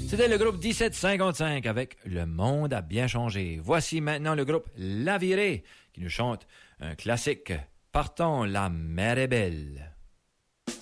C'était le groupe 1755 avec Le Monde a bien changé. Voici maintenant le groupe La Virée qui nous chante un classique. Partons, la mer est belle.